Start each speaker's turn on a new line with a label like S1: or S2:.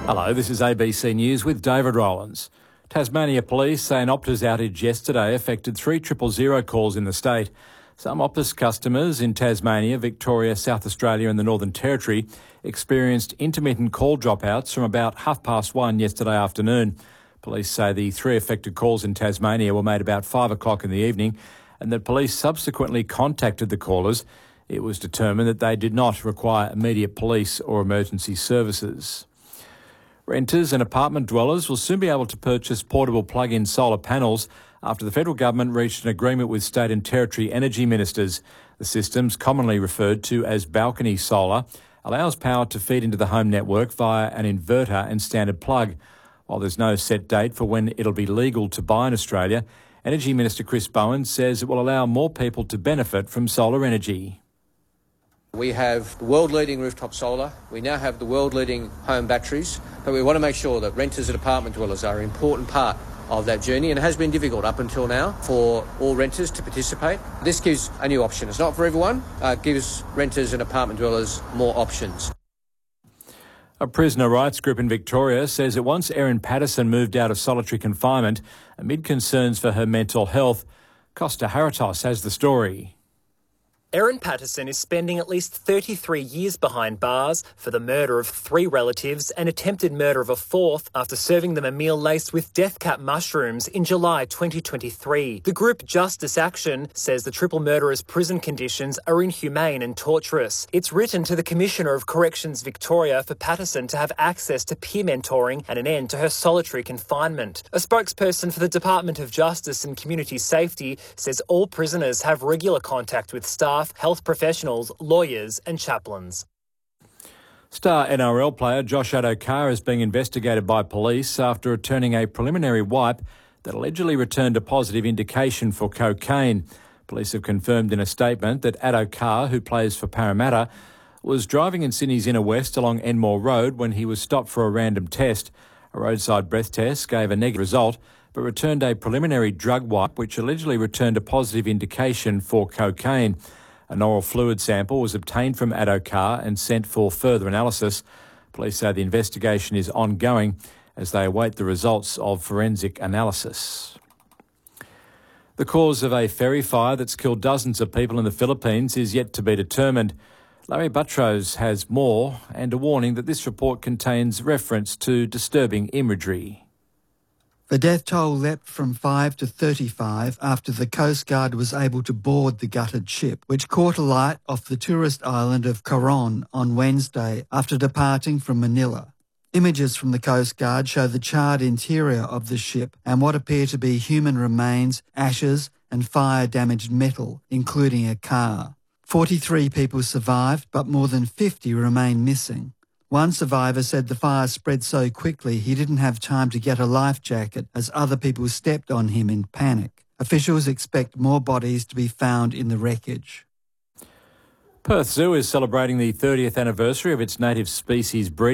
S1: Hello, this is ABC News with David Rowlands. Tasmania Police say an Optus outage yesterday affected 3000 calls in the state. Some Optus customers in Tasmania, Victoria, South Australia and the Northern Territory experienced intermittent call dropouts from about 1:30 yesterday afternoon. Police say the 3 affected calls in Tasmania were made about 5 o'clock in the evening and that police subsequently contacted the callers. It was determined that they did not require immediate police or emergency services. Renters and apartment dwellers will soon be able to purchase portable plug-in solar panels after the federal government reached an agreement with state and territory energy ministers. The system's commonly referred to as balcony solar allows power to feed into the home network via an inverter and standard plug. While there's no set date for when it'll be legal to buy in Australia, Energy Minister Chris Bowen says it will allow more people to benefit from solar energy.
S2: We have the world-leading rooftop solar, we now have the world-leading home batteries, but we want to make sure that renters and apartment dwellers are an important part of that journey, and it has been difficult up until now for all renters to participate. This gives a new option. It's not for everyone, it gives renters and apartment dwellers more options.
S1: A prisoner rights group in Victoria says that once Erin Patterson moved out of solitary confinement amid concerns for her mental health. Costa Haratos has the story.
S3: Erin Patterson is spending at least 33 years behind bars for the murder of 3 relatives and attempted murder of a 4th after serving them a meal laced with death cap mushrooms in July 2023. The group Justice Action says the triple murderer's prison conditions are inhumane and torturous. It's written to the Commissioner of Corrections Victoria for Patterson to have access to peer mentoring and an end to her solitary confinement. A spokesperson for the Department of Justice and Community Safety says all prisoners have regular contact with staff, health professionals, lawyers and chaplains.
S1: Star NRL player Josh Addo-Carr is being investigated by police after returning a preliminary wipe that allegedly returned a positive indication for cocaine. Police have confirmed in a statement that Addo-Carr, who plays for Parramatta, was driving in Sydney's inner west along Enmore Road when he was stopped for a random test. A roadside breath test gave a negative result, but returned a preliminary drug wipe which allegedly returned a positive indication for cocaine. An oral fluid sample was obtained from Addo-Carr and sent for further analysis. Police say the investigation is ongoing as they await the results of forensic analysis. The cause of a ferry fire that's killed dozens of people in the Philippines is yet to be determined. Larry Buttrose has more and a warning that this report contains reference to disturbing imagery.
S4: The death toll leapt from 5 to 35 after the Coast Guard was able to board the gutted ship, which caught alight off the tourist island of Coron on Wednesday after departing from Manila. Images from the Coast Guard show the charred interior of the ship and what appear to be human remains, ashes and fire-damaged metal, including a car. 43 people survived, but more than 50 remain missing. One survivor said the fire spread so quickly he didn't have time to get a life jacket as other people stepped on him in panic. Officials expect more bodies to be found in the wreckage.
S1: Perth Zoo is celebrating the 30th anniversary of its native species breeding.